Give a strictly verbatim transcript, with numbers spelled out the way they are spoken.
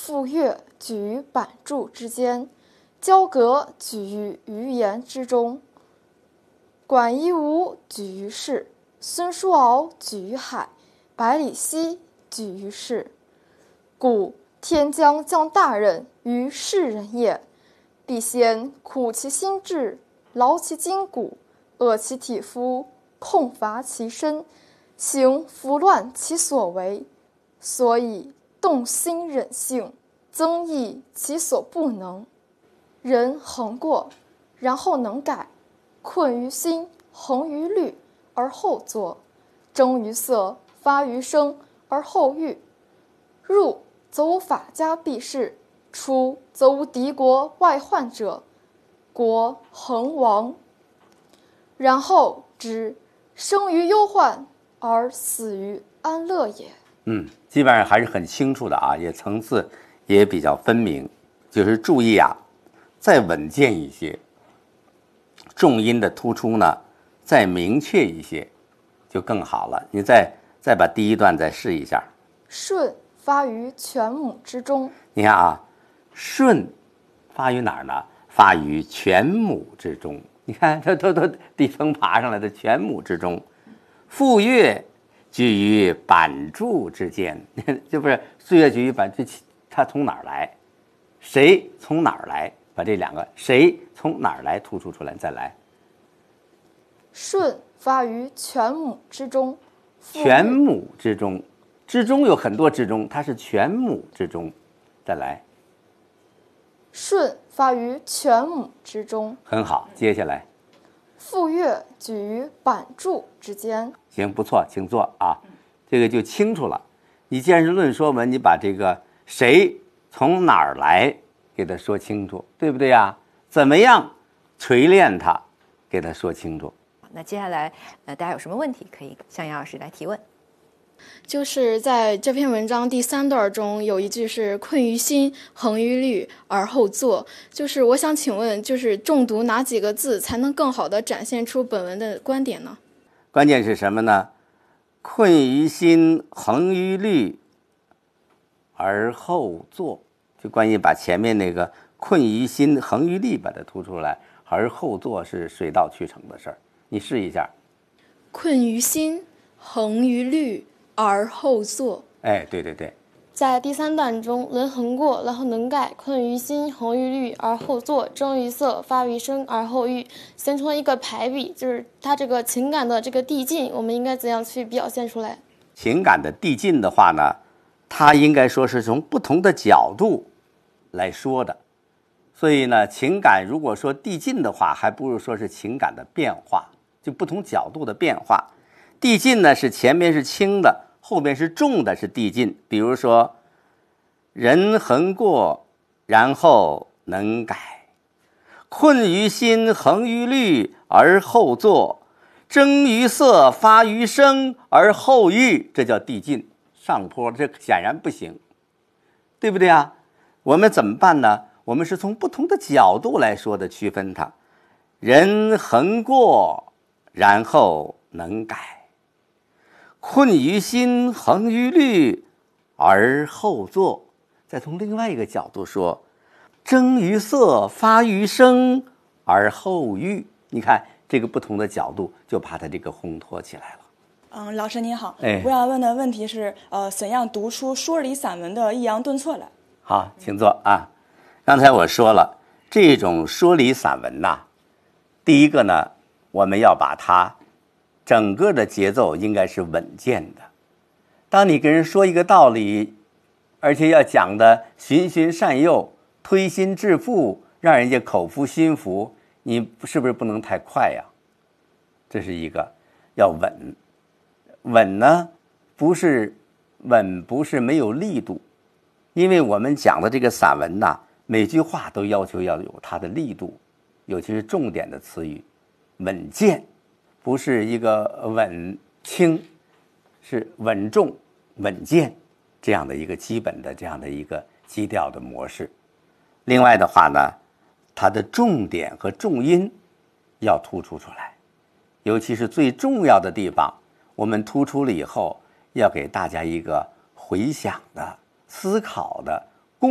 复乐举于板柱之间，交阁举于余言之中。管夷吾举于市，孙叔敖举于海，百里奚举于市。故天将降大任于世人也，必先苦其心志，劳其筋骨，饿其体肤，空乏其身，行拂乱其所为，所以动心忍性，增益其所不能。人恒过，然后能改，困于心，恒于虑，而后作；征于色，发于声，而后喻。入则无法家避世，出则无敌国外患者，国恒亡。然后知生于忧患，而死于安乐也。 嗯，基本上还是很清楚的啊，也层次也比较分明。就是注意啊，再稳健一些，重音的突出呢再明确一些就更好了。你再再把第一段再试一下。 舜发于犬母之中。 你看啊，舜发于哪儿呢？发于犬母之中。你看，它都都地层爬上来的犬母之中。复乐举于板柱之间，这不是岁月举于板柱，它从哪儿来？谁从哪儿来？把这两个谁从哪儿来突出出来，再来。 舜发于犬母之中。 犬母之中，之中有很多之中，它是犬母之中。再来。 舜发于犬母之中。 很好，接下来。 复乐举于板柱之间。 行，不错，请坐啊，这个就清楚了。你既然是论说文，你把这个谁从哪儿来给他说清楚，对不对呀？怎么样锤炼它，给他说清楚。 那接下来，呃，大家有什么问题可以向杨老师来提问？ 就是在这篇文章第三段中有一句是困于心，恒于虑，而后作。就是我想请问，就是重读哪几个字才能更好地展现出本文的观点呢？ 关键是什么呢？困于心，恒于虑，而后作。就关于把前面那个困于心，恒于虑把它突出来，而后作是水到渠成的事儿。你试一下。 困于心，恒于虑，而后作。 哎，对对对。 在第三段中，人恒过，然后能改，困于心，恒于虑，而后作；征于色，发于声，而后喻，形成了一个排比，就是它这个情感的这个递进，我们应该怎样去表现出来？ 情感的递进的话呢，它应该说是从不同的角度来说的。所以呢，情感如果说递进的话，还不如说是情感的变化，就不同角度的变化。递进呢是前面是轻的，后面是重的，是递进。比如说，人恒过，然后能改，困于心，恒于虑，而后作；征于色，发于声，而后喻。这叫递进，上坡，这显然不行，对不对啊？我们怎么办呢？我们是从不同的角度来说的，区分它。人恒过，然后能改，困于心，恒于虑，而后作。再从另外一个角度说，征于色，发于声，而后喻。你看这个不同的角度，就把它这个烘托起来了。 嗯，老师您好， 哎， 我想问的问题是，呃，怎样读出说理散文的抑扬顿挫来？ 好，请坐啊。刚才我说了，这种说理散文呐，第一个呢，我们要把它整个的节奏应该是稳健的。当你跟人说一个道理，而且要讲的循循善诱，推心置腹，让人家口服心服，你是不是不能太快呀？这是一个，要稳。稳呢，不是稳，不是没有力度，因为我们讲的这个散文呐，每句话都要求要有它的力度，尤其是重点的词语，稳健，不是一个稳轻，是稳重、稳健这样的一个基本的这样的一个基调的模式。另外的话呢，它的重点和重音要突出出来，尤其是最重要的地方，我们突出了以后，要给大家一个回想的、思考的